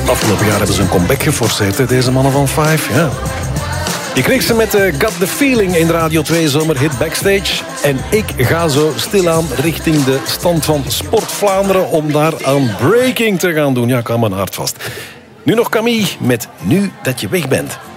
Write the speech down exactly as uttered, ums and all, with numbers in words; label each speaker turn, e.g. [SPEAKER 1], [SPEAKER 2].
[SPEAKER 1] Afgelopen jaar hebben ze een comeback geforceerd, hè, deze mannen van Five. Ja. Je kreeg ze met uh, Got the Feeling in Radio twee zomerhit Backstage. En ik ga zo stilaan richting de stand van Sport Vlaanderen om daar aan breaking te gaan doen. Ja, ik hou mijn hart vast. Nu nog Camille met Nu dat je weg bent.